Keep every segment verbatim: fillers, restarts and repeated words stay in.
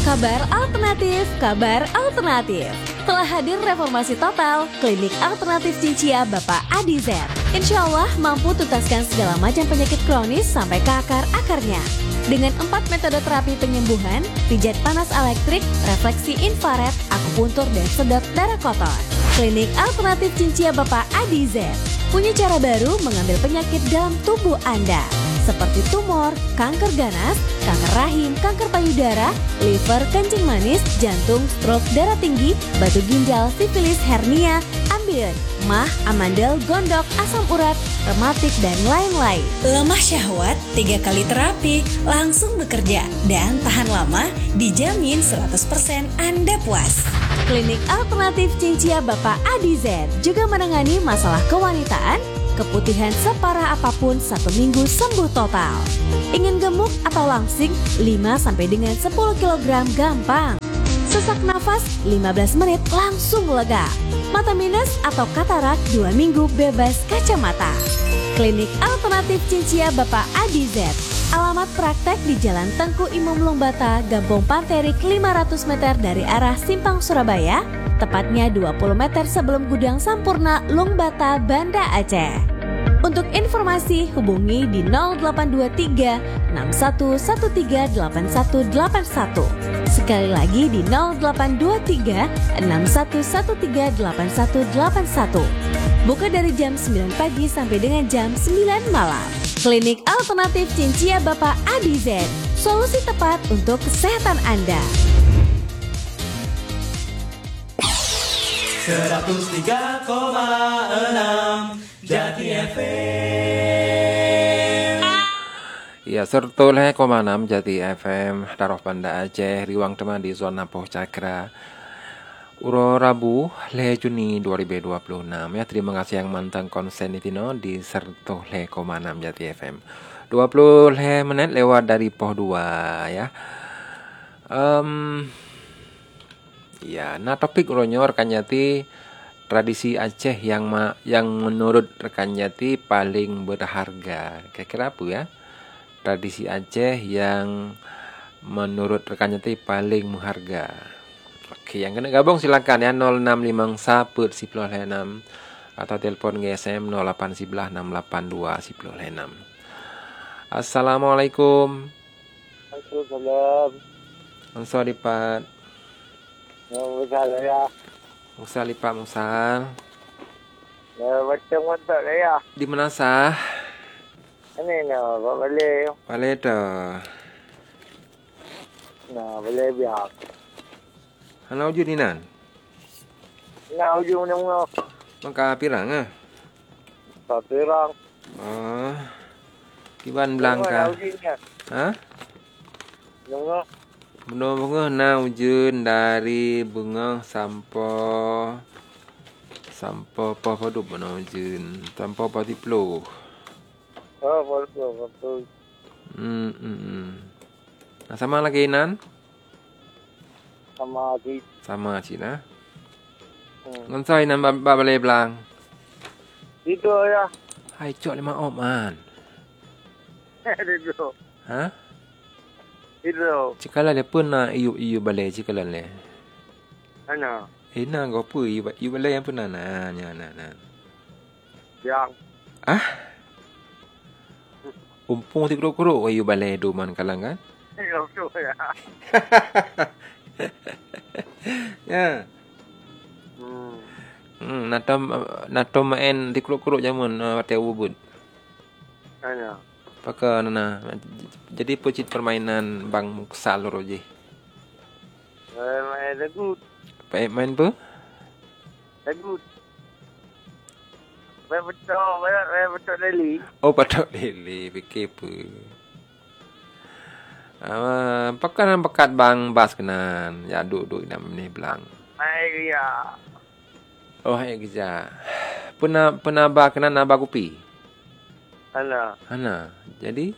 Kabar alternatif, kabar alternatif. Telah hadir reformasi total Klinik Alternatif Cincia Bapak Adi Z. Insya Allah mampu tuntaskan segala macam penyakit kronis sampai ke akar-akarnya. Dengan empat metode terapi penyembuhan, pijat panas elektrik, refleksi infrared, akupuntur, dan sedot darah kotor. Klinik Alternatif Cincia Bapak Adi Z punya cara baru mengambil penyakit dalam tubuh Anda, seperti tumor, kanker ganas, kanker rahim, kanker payudara, liver, kencing manis, jantung, stroke, darah tinggi, batu ginjal, sifilis, hernia, ambeien, mah, amandel, gondok, asam urat, rematik, dan lain-lain. Lemah syahwat, tiga kali terapi, langsung bekerja, dan tahan lama, dijamin seratus persen Anda puas. Klinik Alternatif Cincia Bapak Adi Z juga menangani masalah kewanitaan, keputihan separah apapun satu minggu sembuh total. Ingin gemuk atau langsing lima sampai dengan sepuluh kilogram gampang. Sesak nafas lima belas menit langsung lega. Mata minus atau katarak dua minggu bebas kacamata. Klinik Alternatif Cincia Bapak Adi Z. Alamat praktek di Jalan Tengku Imam Lungbata, Gampong Panterik lima ratus meter dari arah Simpang Surabaya, tepatnya dua puluh meter sebelum Gudang Sampurna Lungbata, Banda Aceh. Untuk informasi hubungi di nol delapan dua tiga enam satu satu tiga delapan satu delapan satu. Sekali lagi di nol delapan dua tiga enam satu satu tiga delapan satu delapan satu. Buka dari jam sembilan pagi sampai dengan jam sembilan malam. Klinik Alternatif Cincia Bapak Adi Z, solusi tepat untuk kesehatan Anda. seratus tiga koma enam Jati F M. Ya, seratus tiga koma enam Jati F M, Daroh Banda Aceh, riwang teman di zona Poh Cakra. Uro Rabu, le Juni dua ribu dua puluh enam. Ya, terima kasih yang mantan konsen itino di seratus tiga koma enam Jati F M. dua puluh menit lewat dari Poh dua ya. Um, ya, nah topik uronyo rekan Jati, tradisi Aceh yang ma, yang menurut rekan Jati paling berharga. Kira-kira apa ya? Tradisi Aceh yang menurut rekan Jati paling berharga. Oke, yang kena gabung silakan ya nol enam lima satu sepuluh enam atau telepon G S M nol delapan sebelas enam delapan dua sepuluh enam. Assalamualaikum. Waalaikumsalam. Musa lipat. Musa ya. Musa lipat Musa. Ya, macam mana ya? Di mana sah? Ini no, boleh. Boleh tu. Nah, boleh biar. Hana ujung ni nan? Nah, ujung mana? Maka pirang ah. Tak pirang. Oh. Kiban Blanka. Ha? Bunga. Bunga na ujun dari bunga sampo sampo pa padu bunga ujun sampo pati plo. Oh, betul betul. Hmm, hmm. Nah, sama lagi nan? Sama di. Sama Cina. Hmm. Ngonsoi nan ba balai blang. Itu ya. Hai cok lima oman. Itu. Ha? Itu. Cikala le pun na iu iu balai cikala le. Ana. Eh na go pu iu iu balai yang pun na na nya na na. Yang. Ah? Umpung ti kro-kro iu balai do man kalang kan? Itu ya. Ya. Hmm. Hmm, natom natom main di kro-kro jamun wate ubud. Ana. Paka nana. Jadi pecit permainan Bang Muksal roje. Eh, main lagut. Main main apa? Lagut. Main betul, main, main betul Deli. Oh, patok lele, fikir apa? Ah, pakan pekat Bang Bas kenan. Ya duk-duk nak meneh belang. Hai ya. Oh, hai geja. Pernah pernah ba kenan naba kopi. Ana. Hana. Jadi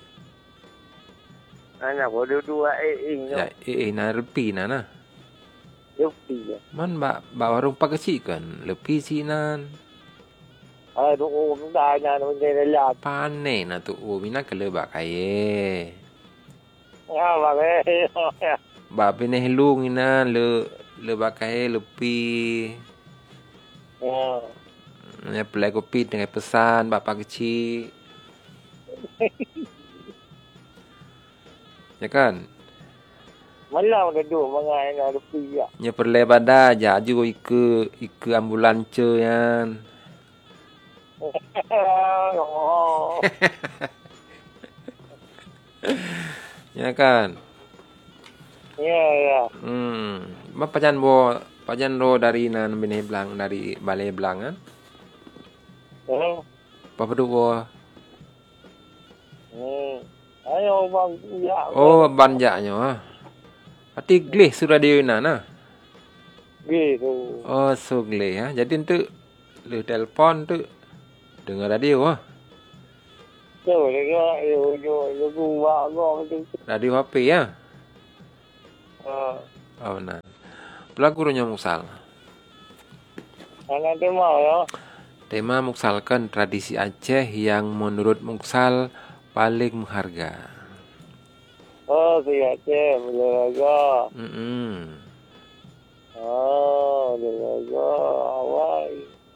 Ana bodoh dua eh ing. ya eh eh na repi na na. Yopi ya. Man ba ba warung pak kecil kan. Lepi si nan. Ah, tu um dah nya nu dia lat. Pane na tu oh mina kele ba kaye. Ya, bang. ba benih lung ina le le bakai lepi. Ya. Ya pelai kopi dengan pesan bapa kecil. Ya kan? Malam dah duduk mangai nak lepi ya. Nya perle pada ja ju ike ike ambulans yan. Oh. Ya kan? Ya ya. Hmm, ma pajan bo pajan ro dari nan bini belang dari balai belang kan? Hmm. Apa pedu bo? Hmm. Ayo bang ya. Oh, banjaknya ah. Ati gleh sudah dia na nah. Gitu. Oh, so gleh ha. Jadi tu le telefon tu dengar radio ah. Tu lega yo yo yo gua gua tu. Radio H P ya. Ah. Oh, benar. Pelakunya Muksal. Anak tema ya. Tema muksalkan tradisi Aceh yang menurut Muksal paling mengharga. Oh, siap cek, boleh lega. Hmm. Oh, boleh lega. Awai.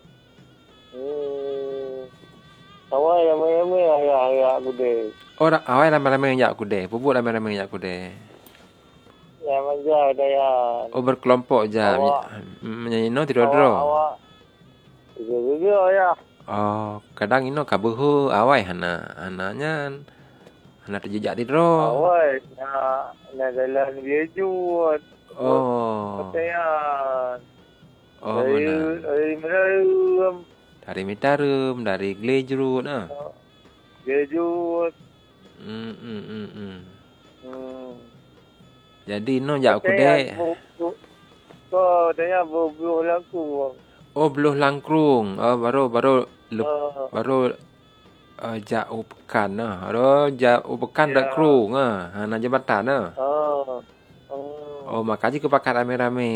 Hmm. Awai ramai-ramai ayah-ayah aku deh. Oh, awal ramai-ramai yang aku deh. Pupuk ramai-ramai yang aku deh. Ya manja daya. Oh, berkelompok je. Menyanyi no tidur-tidur. Awak. Juga-juga ya. Oh, kadang ino kabuhu awai hana. Hananya hana terjejak tidur. Awai. Nak, nak jalan dia jual. Oh. Pertanyaan. Oh, dari, benar. dari Merayu. Dari Mitarum, dari Glejrut nah. Dia jual. Hmm, hmm, hmm, hmm. Hmm. Jadi no jak aku deh. Kau tanya bubuh laku. Oh, beluh langkrung. Oh, baru baru lep, Uh, baru uh, jak upekan nah. Baru jak upekan Ya. dak krung ah. Hana jabatan nah. oh. Oh. Oh, makanya kepakat rame-rame.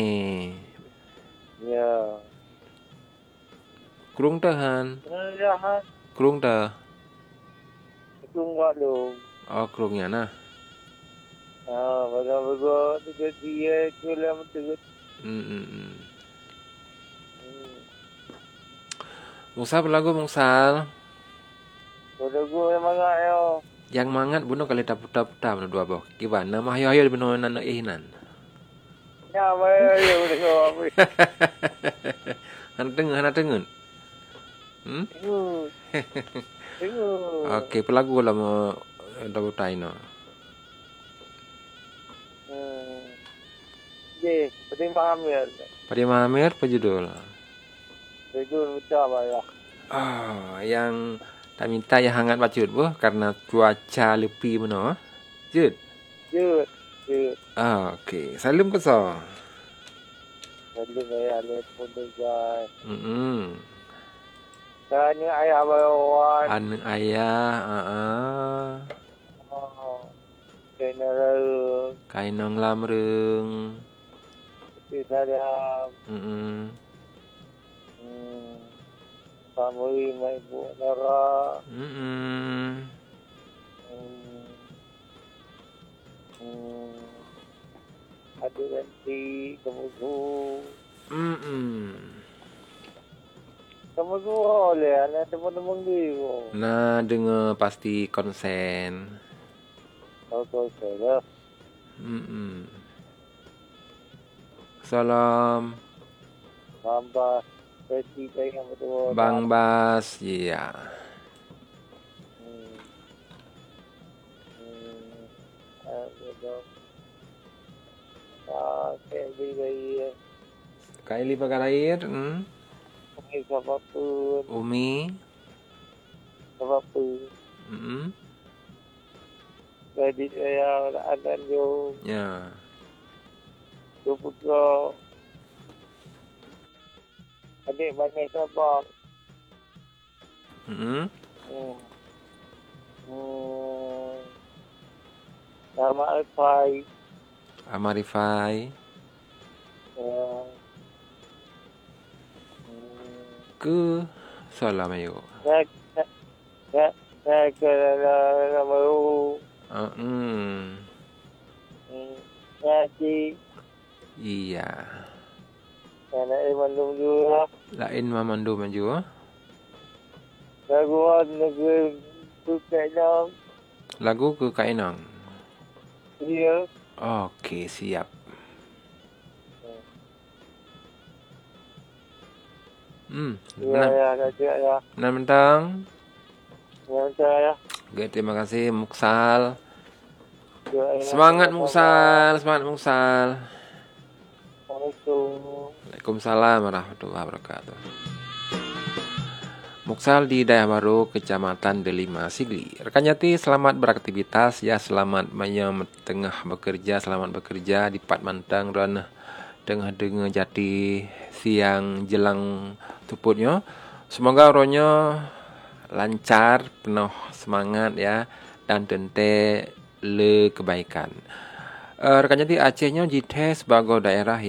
Ya. Krung tahan. Ya, ha. Krung dah. Tunggu dulu. Oh, krungnya nah. Ah, baga-baga tiga dia kelam tiga. Hmm, hmm, hmm. Hmm. Musa berlagu Musa. Baga gua yang mangak yo. Yang mangat bunuh kali dapur-dapur dua boh. Gimana mah ayo-ayo benuh nana ihinan. Ya, mai yo dengar apa. Hana dengar, hana dengar. Hmm? Hmm. Hmm. Okey, pelagu lah mau dapur taino. Hmm. Ye, penting paham ya. Pada Mahamir apa judul? Itu ucap ya. Oh, yang tak minta yang hangat bacut boh karena cuaca lebih mana? Jud. Jut. Jut. Ah, okey. Salam koso. Jadi saya lihat pun guys. Hmm. Tanya ayah bawa. Anu ayah, ah, ah. Oh. General. Kainong lamreung. Saya Hmm. hmm, family mai bu nara Hmm. hmm, hmm, ada nanti kemudian Hmm. kemudian oleh anak teman-teman dia Nah, dengar pasti konsen. kalau saya Hmm. Salam tambah peti yang betul Bang Bas, iya. hmm, hmm, ah, betul. Ah, kayak begini. Kaili Pagarair, hmm. Ini siapapun, Umi, siapapun. hmm. Jadi saya ada jo Ya. jo putra. Adik banyak sabar. Hmm. Hmm. Hmm. Nama Alfai. Amarifai Ya. Hmm. ke salam ayo. Saya saya saya ke nama baru. Ah, hmm. Hmm. Ngaji. Iya. Anak Imandung juga. Lain memandu maju. Laguan negeri Tukainya. Lagu ke Kainang. Iya. Oke, siap. Hmm, Iya enam, ya, nanti ya. enam bentang. Nanti ya. Oke, terima kasih Muksal. Ya, ya. Semangat Muksal, semangat Muksal. Assalamualaikum. Waalaikumsalam warahmatullahi wabarakatuh. Muksal di Daerah Baru, Kecamatan Delima, Sigli. Rekan Jati, selamat beraktivitas ya, selamat mayam tengah bekerja, selamat bekerja di Pat Mantang dan tengah dengar Jati siang jelang tuputnya. Semoga rohnya lancar, penuh semangat ya, dan tente le kebaikan. Uh, rekan Jati, Acehnya jithe sebagai daerah